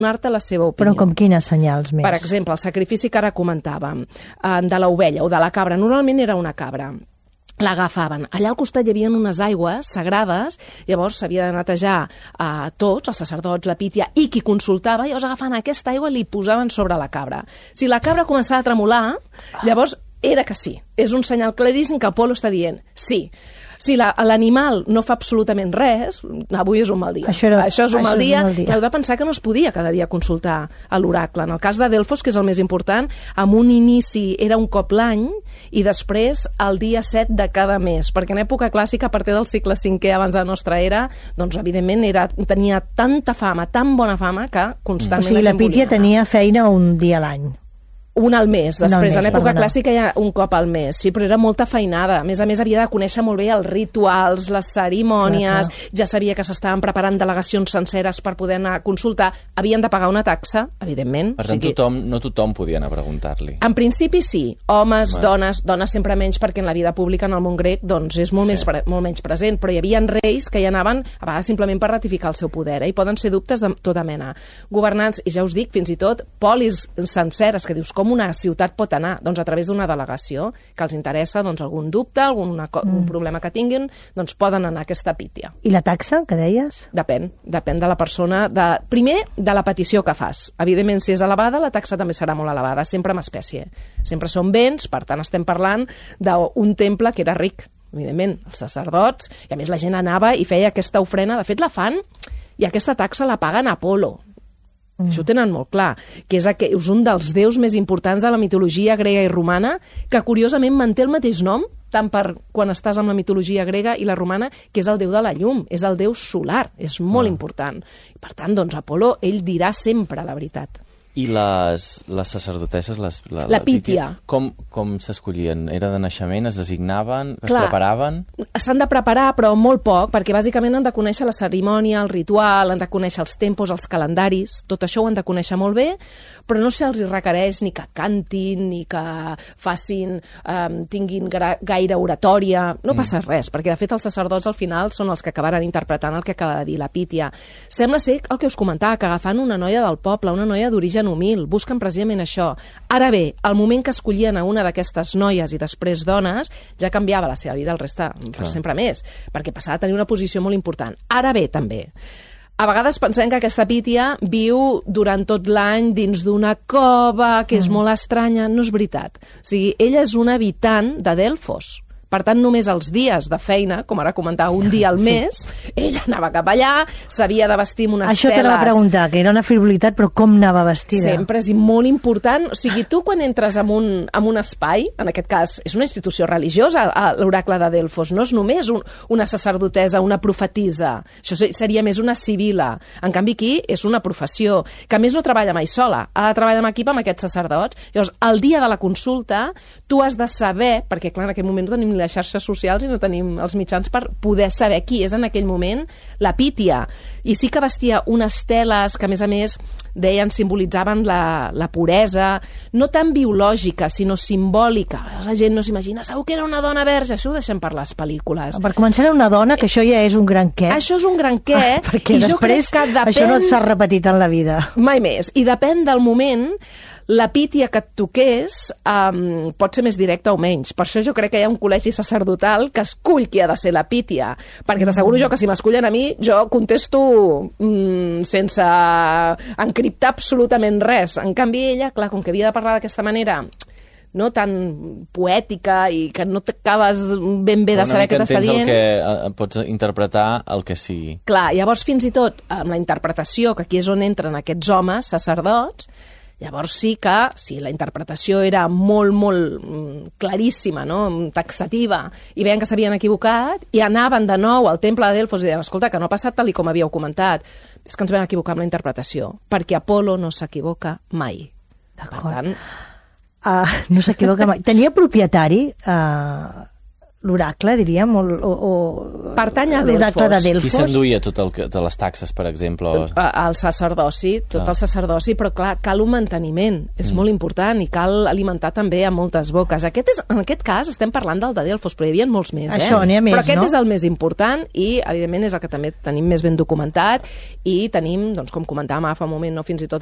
donar-te la seva opinió. Però com quines senyals més? Per exemple, el sacrifici que ara comentàvem, de l'ovella o de la cabra, normalment era una cabra. L'agafaven. Allà al costat hi havia unes aigües sagrades, llavors s'havia de netejar tots, els sacerdots, la pítia i qui consultava, llavors agafaven aquesta aigua i li posaven sobre la cabra. Si la cabra començava a tremolar, llavors era que sí. És un senyal claríssim que Apolo està dient sí. Si l'animal no fa absolutament res, avui és un mal dia. Això és un mal dia. Heu de pensar que no es podia cada dia consultar a l'oracle. En el cas de Delfos, que és el més important, amb un inici era un cop l'any i després el dia 7 de cada mes, perquè en època clàssica, a partir del segle V abans de la nostra era, doncs evidentment tenia tanta fama, tan bona fama, que constantment la gent volia anar. O sigui, la Pítia tenia feina un dia a l'any. Un al mes, després, en època clàssica hi ha un cop al mes, sí, però era molta feinada. A més, havia de conèixer molt bé els rituals, les cerimònies, ja sabia que s'estaven preparant delegacions senceres per poder anar a consultar. Havien de pagar una taxa, evidentment. Per tant, no tothom podia anar a preguntar-li. En principi sí, homes, dones sempre menys, perquè en la vida pública en el món grec doncs, és molt menys present, però hi havia reis que hi anaven a vegades simplement per ratificar el seu poder, i poden ser dubtes de tota mena. Governants, i ja us dic, fins i tot polis senceres, que dius, com una ciutat pot anar? Doncs a través d'una delegació que els interessa algun dubte, algun problema que tinguin, doncs poden anar a aquesta Pítia. I la taxa, que deies? Depèn de la persona. Primer, de la petició que fas. Evidentment, si és elevada, la taxa també serà molt elevada, sempre amb espècie. Sempre són béns, per tant estem parlant d'un temple que era ric, evidentment, els sacerdots, i a més la gent anava i feia aquesta ofrena. De fet, la fan, i aquesta taxa la paguen a Apolo. Això ho tenen molt clar, que és un dels déus més importants de la mitologia grega i romana, que curiosament manté el mateix nom, tant per quan estàs amb la mitologia grega i la romana, que és el déu de la llum, és el déu solar, és molt important. I per tant, doncs, Apolo, ell dirà sempre la veritat. I les sacerdotesses, la Pítia, com s'escollien? Era de naixement, es designaven, es preparaven? S'han de preparar, però molt poc, perquè bàsicament han de conèixer la cerimònia, el ritual, han de conèixer els tempos, els calendaris, tot això ho han de conèixer molt bé, però no se'ls requereix ni que cantin, ni que tinguin gaire oratòria, no passa res, perquè de fet els sacerdots al final són els que acabaran interpretant el que acaba de dir la Pítia. Sembla ser el que us comentava, que agafant una noia del poble, una noia d'origen humil, busquen precisament això. Ara bé, al moment que escollien a una d'aquestes noies i després dones, ja canviava la seva vida el reste per sempre més, perquè passava a tenir una posició molt important. Ara bé, també, a vegades pensem que aquesta Pítia viu durant tot l'any dins d'una cova que és molt estranya. No és veritat. O sigui, ella és una habitant de Delfos. Per tant, només els dies de feina, com ara comentava, un dia al mes, ella anava cap allà, s'havia de vestir amb unes teles... Això t'anava a preguntar, que era una frivolitat, però com anava vestida? Sempre és molt important. O sigui, tu quan entres en un espai, en aquest cas és una institució religiosa, l'oracle de Delfos, no és només una sacerdotessa, una profetisa. Això seria més una civila. En canvi, aquí és una professió, que a més no treballa mai sola, ha de treballar en equip amb aquests sacerdots. Llavors, el dia de la consulta, tu has de saber, perquè clar, en aquell moment no tenim les xarxes socials i no tenim els mitjans per poder saber qui és en aquell moment la Pítia. I sí que vestia unes teles que, a més, deien, simbolitzaven la puresa, no tan biològica, sinó simbòlica. La gent no s'imagina, segur que era una dona verge, això ho deixem per les pel·lícules. Per començar, era una dona, que això ja és un gran què. Això és un gran què, perquè i jo crec que depèn... Això no s'ha repetit en la vida. Mai més. I depèn del moment, la Pítia que et toqués pot ser més directa o menys. Per això jo crec que hi ha un col·legi sacerdotal que escull qui ha de ser la Pítia. Perquè t'asseguro jo que si m'escullen a mi, jo contesto sense encriptar absolutament res. En canvi, ella, clar, com que havia de parlar d'aquesta manera no tan poètica i que no t'acabes ben bé de saber què t'està dient... Pots interpretar el que sigui. Clar, llavors fins i tot amb la interpretació, que aquí és on entren aquests homes sacerdots, llavors sí que, si la interpretació era molt, molt claríssima, no? Taxativa, i veien que s'havien equivocat, i anaven de nou al temple de Delfos i deien, escolta, que no ha passat tal com havíeu comentat, és que ens vam equivocar amb la interpretació, perquè Apolo no s'equivoca mai. D'acord. No s'equivoca mai. Tenia propietari l'oracle, diríem, pertany a l'oracle de Delfos. Qui s'enduia de les taxes, per exemple? El sacerdoci, el sacerdoci, però clar, cal un manteniment, és molt important, i cal alimentar també a moltes boques. En aquest cas estem parlant del de Delfos, però hi havia molts més, Això, n'hi ha més, però aquest no? és el més important i, evidentment, és el que també tenim més ben documentat i tenim, doncs, com comentàvem ara fa un moment, no, fins i tot